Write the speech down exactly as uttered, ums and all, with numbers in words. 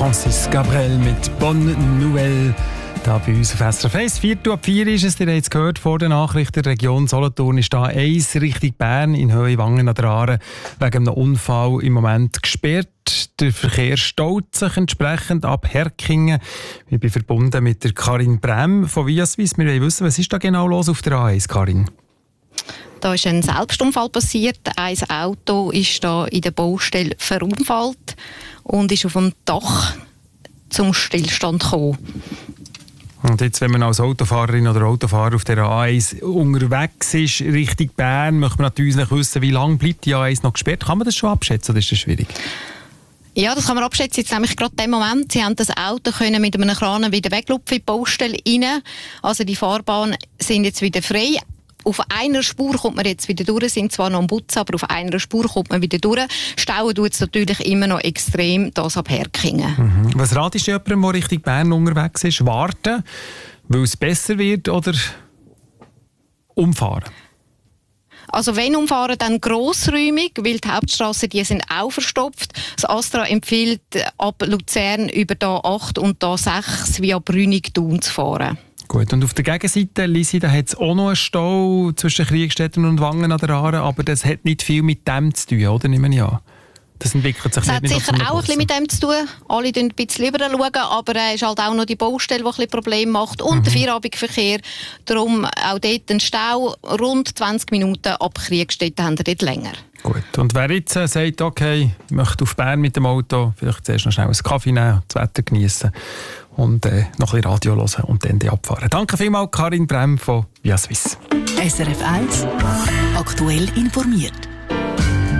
Francis Gabriel mit Bonne Nouvelle. Da bei uns auf S R F eins. Viertel ab vier ist es, ihr habt es gehört, vor der Nachricht der Region Solothurn ist da eins Richtung Bern in Höhe Wangen an der Aare wegen einem Unfall im Moment gesperrt. Der Verkehr staut sich entsprechend ab Herkingen. Ich bin verbunden mit der Karin Brem von Viaswiss. Wir wollen wissen, was ist da genau los auf der A eins, Karin? Da ist ein Selbstunfall passiert. Ein Auto ist da in der Baustelle verunfallt und ist auf dem Dach zum Stillstand gekommen. Und jetzt, wenn man als Autofahrerin oder Autofahrer auf der A eins unterwegs ist, Richtung Bern, möchte man natürlich wissen, wie lange bleibt die A eins noch gesperrt. Kann man das schon abschätzen oder ist das schwierig? Ja, das kann man abschätzen. Jetzt nämlich gerade in dem Moment. Sie haben das Auto können mit einem Kran wieder weglupfen in die Baustelle rein. Also die Fahrbahnen sind jetzt wieder frei. Auf einer Spur kommt man jetzt wieder durch, sind zwar noch am Putzen, aber auf einer Spur kommt man wieder durch. Stauen tut es natürlich immer noch extrem, das ab Herkingen. Mhm. Was ratest du jemandem, der Richtung Bern unterwegs ist? Warten, weil es besser wird, oder umfahren? Also wenn umfahren, dann grossräumig, weil die Hauptstrassen die sind auch verstopft. Das Astra empfiehlt, ab Luzern über die A acht und die A sechs via Brünig-Thun zu fahren. Gut, und auf der Gegenseite, Lisi, da hat es auch noch einen Stau zwischen Kriegstetten und Wangen an der Aare, aber das hat nicht viel mit dem zu tun, oder? Nehme ich an. Das entwickelt sich das nicht hat sicher auch ein bisschen mit dem zu tun. Alle schauen ein bisschen lieber, aber es ist halt auch noch die Baustelle, die ein bisschen Probleme macht und mhm. der Feierabendverkehr. Darum auch dort ein Stau, rund zwanzig Minuten ab Kriegstetten haben wir dort länger. Gut, und wer jetzt äh, sagt, okay, ich möchte auf Bern mit dem Auto, vielleicht zuerst noch schnell einen Kaffee nehmen, das Wetter genießen und äh, noch ein bisschen Radio hören und dann abfahren. Danke vielmals, Karin Brem von Viaswiss. S R F eins aktuell informiert.